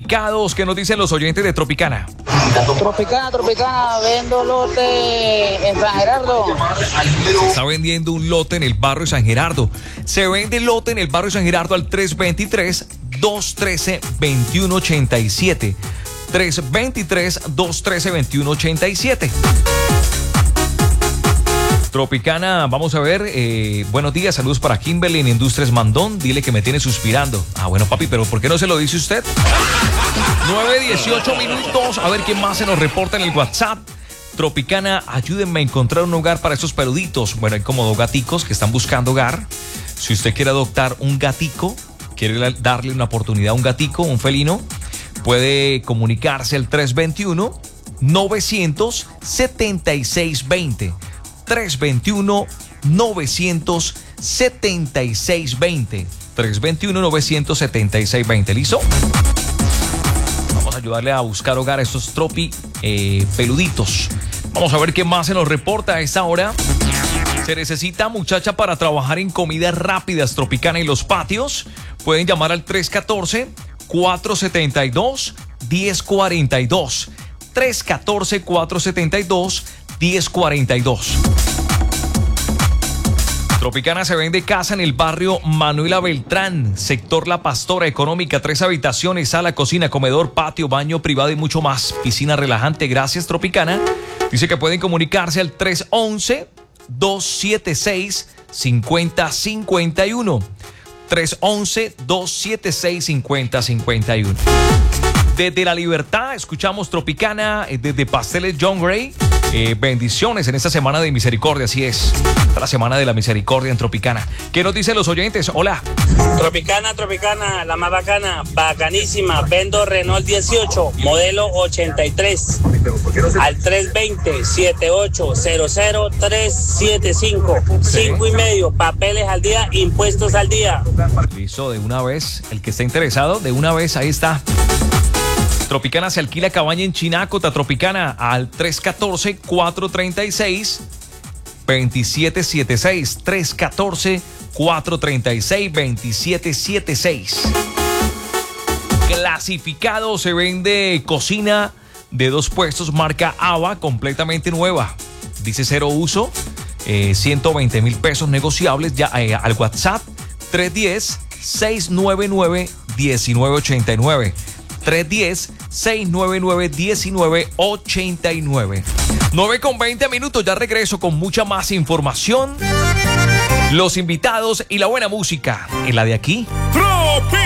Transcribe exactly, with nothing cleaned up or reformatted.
clasificados. ¿Qué nos dicen los oyentes de Tropicana? Tropicana, Tropicana, vendo lote en San Gerardo. Está vendiendo un lote en el barrio San Gerardo. Se vende el lote en el barrio San Gerardo al tres veintitrés, dos trece, veintiuno ochenta y siete. tres veintitrés, dos trece, veintiuno ochenta y siete. Tropicana, vamos a ver. Eh, buenos días, saludos para Kimberly en Industrias Mandón. Dile que me tiene suspirando. Ah, bueno, papi, pero ¿por qué no se lo dice usted? nueve dieciocho minutos. A ver quién más se nos reporta en el WhatsApp. Tropicana, ayúdenme a encontrar un hogar para esos peluditos. Bueno, hay como dos gaticos que están buscando hogar. Si usted quiere adoptar un gatico, quiere darle una oportunidad a un gatico, un felino, puede comunicarse al tres veintiuno, novecientos setenta y seis veinte. tres veintiuno, novecientos setenta y seis veinte. tres veintiuno, novecientos setenta y seis veinte. ¿Listo? Vamos a ayudarle a buscar hogar a estos tropi eh, peluditos. Vamos a ver qué más se nos reporta a esta hora. Se necesita muchacha para trabajar en comidas rápidas Tropicana y los patios. Pueden llamar al tres uno cuatro, cuatro siete dos, uno cero cuatro dos. tres uno cuatro, cuatro siete dos, uno cero cuatro dos. Tropicana se vende casa en el barrio Manuela Beltrán, sector La Pastora, económica, tres habitaciones, sala, cocina, comedor, patio, baño privado y mucho más. Piscina relajante, gracias Tropicana. Dice que pueden comunicarse al tres once, dos setenta y seis, cincuenta cincuenta y uno. tres once, dos setenta y seis, cincuenta cincuenta y uno. Desde La Libertad escuchamos Tropicana, desde Pasteles John Gray. Eh, bendiciones en esta semana de misericordia, así es. Esta la semana de la misericordia en Tropicana. ¿Qué nos dicen los oyentes? Hola. Tropicana, Tropicana, la más bacana, bacanísima. Vendo Renault dieciocho, modelo ochenta y tres. Al tres veinte, setenta y ocho, cero cero, tres setenta y cinco. Cinco y medio, papeles al día, impuestos al día. Listo, de una vez. El que está interesado, de una vez, ahí está. Tropicana se alquila cabaña en Chinacota, Tropicana al tres uno cuatro, cuatro tres seis, dos siete siete seis. tres uno cuatro, cuatro tres seis, dos siete siete seis. Clasificado, se vende cocina de dos puestos marca Ava, completamente nueva. Dice cero uso, eh, ciento veinte mil pesos negociables ya eh, al WhatsApp tres uno cero, seis nueve nueve, uno nueve ocho nueve. tres uno cero, seis nueve nueve, uno nueve ocho nueve. nueve con veinte minutos, ya regreso con mucha más información, los invitados y la buena música en la de aquí. Tropi.